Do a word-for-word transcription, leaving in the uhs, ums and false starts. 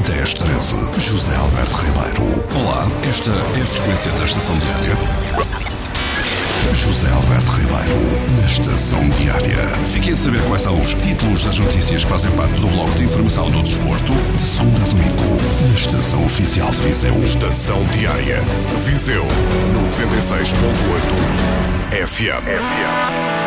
dez treze. José Alberto Ribeiro. Olá, esta é a frequência da Estação Diária. José Alberto Ribeiro, na Estação Diária. Fiquem a saber quais são os títulos das notícias que fazem parte do bloco de informação do desporto, de segunda a domingo, na Estação Oficial de Viseu. Estação Diária. Viseu, noventa e seis ponto oito F M.